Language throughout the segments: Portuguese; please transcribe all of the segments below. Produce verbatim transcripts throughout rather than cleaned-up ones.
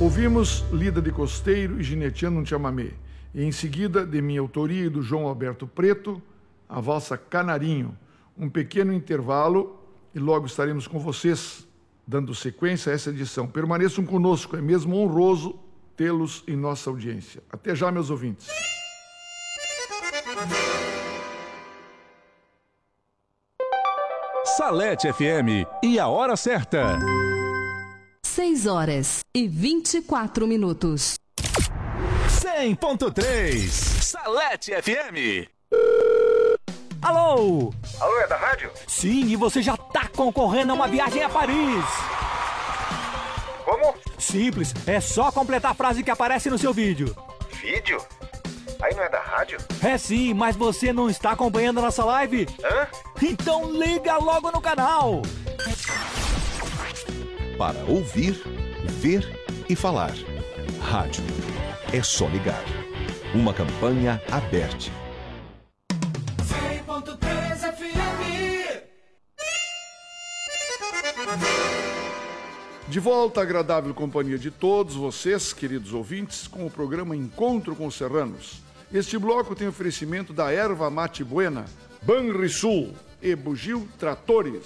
Ouvimos Lida de Costeiro e Gineteando um Chamamé. E em seguida, de minha autoria e do João Alberto Preto, a valsa Canarinho. Um pequeno intervalo e logo estaremos com vocês, dando sequência a essa edição. Permaneçam conosco, é mesmo honroso tê-los em nossa audiência. Até já, meus ouvintes. Salete F M e a hora certa. seis horas e vinte e quatro minutos. cem ponto três Salete F M. Alô? Alô, é da rádio? Sim, e você já tá concorrendo a uma viagem a Paris. Como? Simples, é só completar a frase que aparece no seu vídeo. Vídeo? Aí não é da rádio? É sim, mas você não está acompanhando a nossa live? Hã? Então liga logo no canal. Para ouvir, ver e falar. Rádio. É só ligar. Uma campanha aberta. cem ponto três F M. De volta à agradável companhia de todos vocês, queridos ouvintes, com o programa Encontro com Serranos. Este bloco tem oferecimento da Erva Mate Buena, Banrisul e Bugio Tratores.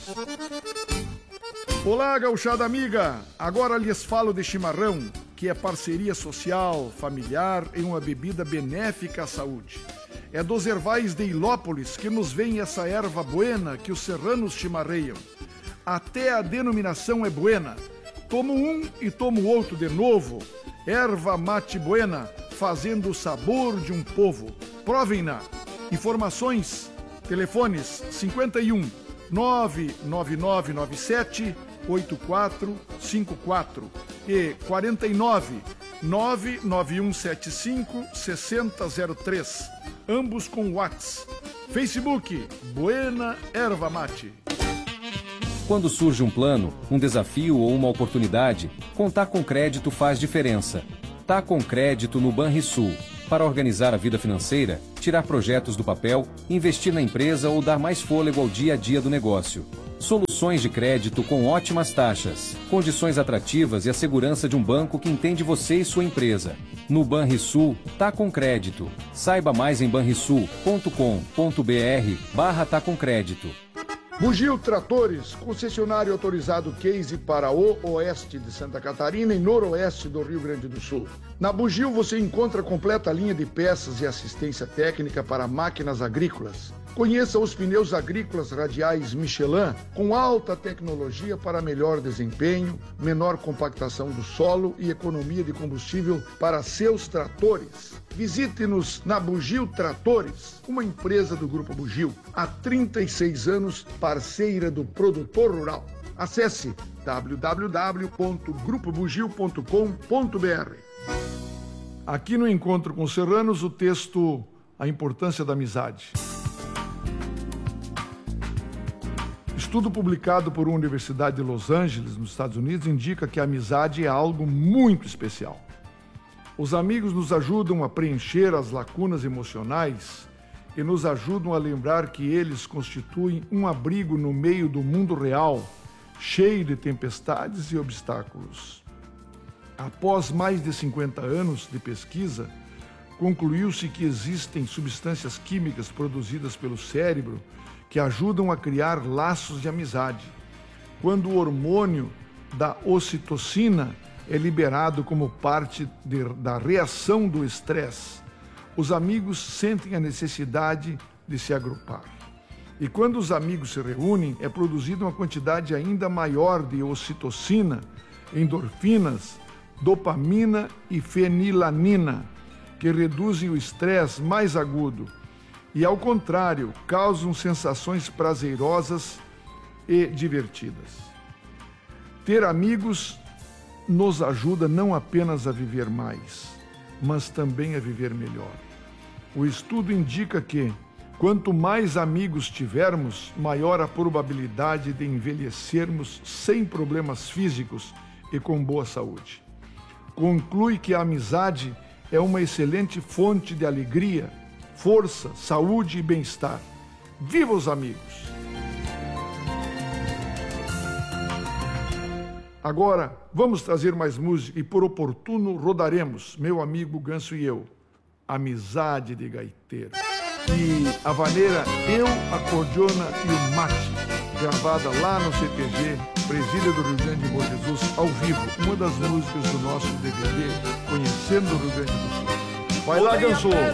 Olá, gauchada amiga! Agora lhes falo de chimarrão, que é parceria social, familiar e uma bebida benéfica à saúde. É dos ervais de Ilópolis que nos vem essa erva buena que os serranos chimarreiam. Até a denominação é buena. Tomo um e tomo outro de novo. Erva Mate Buena, fazendo o sabor de um povo. Provem-na. Informações, telefones cinquenta e um, nove nove nove nove sete, oito quatro cinco quatro e quarenta e nove, nove nove um sete cinco, seis zero zero três. Ambos com WhatsApp. Facebook, Buena Erva Mate. Quando surge um plano, um desafio ou uma oportunidade, contar com crédito faz diferença. Tá com crédito no Banrisul. Para organizar a vida financeira, tirar projetos do papel, investir na empresa ou dar mais fôlego ao dia a dia do negócio. Soluções de crédito com ótimas taxas, condições atrativas e a segurança de um banco que entende você e sua empresa. No Banrisul, tá com crédito. Saiba mais em banrisul ponto com ponto br barra tá com crédito. Bugio Tratores, concessionário autorizado Case para o oeste de Santa Catarina e noroeste do Rio Grande do Sul. Na Bugio você encontra a completa linha de peças e assistência técnica para máquinas agrícolas. Conheça os pneus agrícolas radiais Michelin, com alta tecnologia para melhor desempenho, menor compactação do solo e economia de combustível para seus tratores. Visite-nos na Bugio Tratores, uma empresa do Grupo Bugio, há trinta e seis anos parceira do produtor rural. Acesse w w w ponto grupo bugio ponto com ponto b r. Aqui no Encontro com Serranos, o texto A Importância da Amizade. Estudo publicado por uma universidade de Los Angeles, nos Estados Unidos, indica que a amizade é algo muito especial. Os amigos nos ajudam a preencher as lacunas emocionais e nos ajudam a lembrar que eles constituem um abrigo no meio do mundo real, cheio de tempestades e obstáculos. Após mais de cinquenta anos de pesquisa, concluiu-se que existem substâncias químicas produzidas pelo cérebro que ajudam a criar laços de amizade. Quando o hormônio da ocitocina é liberado como parte de, da reação do estresse, os amigos sentem a necessidade de se agrupar. E quando os amigos se reúnem, é produzida uma quantidade ainda maior de ocitocina, endorfinas, dopamina e fenilanina, que reduzem o estresse mais agudo e, ao contrário, causam sensações prazerosas e divertidas. Ter amigos nos ajuda não apenas a viver mais, mas também a viver melhor. O estudo indica que, quanto mais amigos tivermos, maior a probabilidade de envelhecermos sem problemas físicos e com boa saúde. Conclui que a amizade é uma excelente fonte de alegria, força, saúde e bem-estar. Viva os amigos! Agora, vamos trazer mais música e por oportuno rodaremos, meu amigo Ganso e eu, Amizade de Gaiteiro. E a vaneira Eu, a Cordiona e o Mate, gravada lá no C T G, Presídio do Rio Grande de Bom Jesus, ao vivo, uma das músicas do nosso D V D, Conhecendo o Rio Grande do Sul. Vai lá, Ganso!